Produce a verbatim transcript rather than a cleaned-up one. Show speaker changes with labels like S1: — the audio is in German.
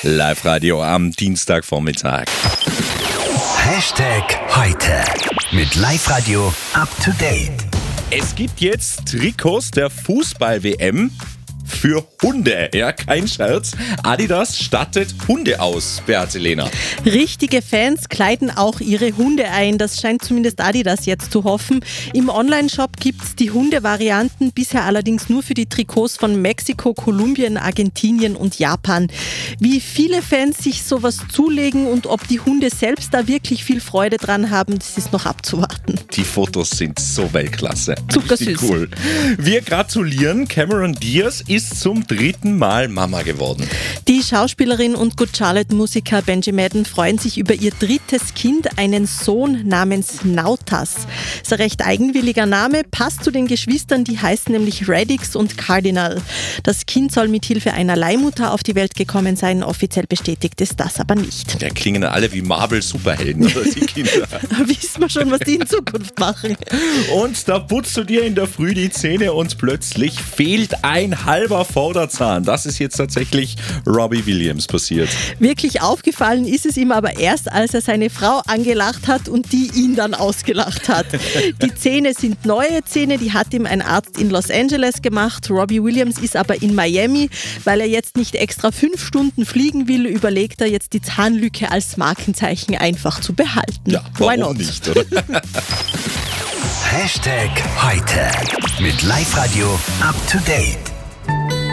S1: Live-Radio am Dienstagvormittag.
S2: Hashtag heute mit Live-Radio up to date.
S1: Es gibt jetzt Trikots der Fußball-W M für Hunde. Ja, kein Scherz. Adidas stattet Hunde aus, Beate Lehner.
S3: Richtige Fans kleiden auch ihre Hunde ein. Das scheint zumindest Adidas jetzt zu hoffen. Im Onlineshop gibt es die Hunde-Varianten, bisher allerdings nur für die Trikots von Mexiko, Kolumbien, Argentinien und Japan. Wie viele Fans sich sowas zulegen und ob die Hunde selbst da wirklich viel Freude dran haben, das ist noch abzuwarten.
S1: Die Fotos sind so Weltklasse.
S3: Zuckersüß.
S1: Richtig cool. Wir gratulieren. Cameron Diaz ist zum dritten Mal Mama geworden.
S3: Die Schauspielerin und Good Charlotte-Musiker Benji Madden freuen sich über ihr drittes Kind, einen Sohn namens Nautas. Ist ein recht eigenwilliger Name, passt zu den Geschwistern, die heißen nämlich Radix und Cardinal. Das Kind soll mit Hilfe einer Leihmutter auf die Welt gekommen sein, offiziell bestätigt ist das aber nicht.
S1: Ja, klingen alle wie Marvel-Superhelden, oder die Kinder.
S3: Wissen wir schon, was die in Zukunft machen.
S1: Und da putzt du dir in der Früh die Zähne und plötzlich fehlt ein halber Vorderzahn. Das ist jetzt tatsächlich Robbie Williams passiert.
S3: Wirklich aufgefallen ist es ihm aber erst, als er seine Frau angelacht hat und die ihn dann ausgelacht hat. Die Zähne sind neue Zähne, die hat ihm ein Arzt in Los Angeles gemacht. Robbie Williams ist aber in Miami. Weil er jetzt nicht extra fünf Stunden fliegen will, überlegt er jetzt die Zahnlücke als Markenzeichen einfach zu behalten.
S1: Ja, warum nicht, oder?
S2: Hashtag heute mit Live-Radio up to date.